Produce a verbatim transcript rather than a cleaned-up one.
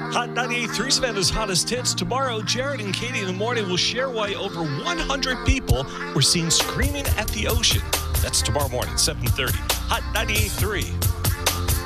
Hot ninety-eight point three Savannah's hottest hits. Tomorrow, Jared and Katie in the morning will share why over one hundred people were seen screaming at the ocean. That's tomorrow morning, seven thirty. Hot ninety-eight point three.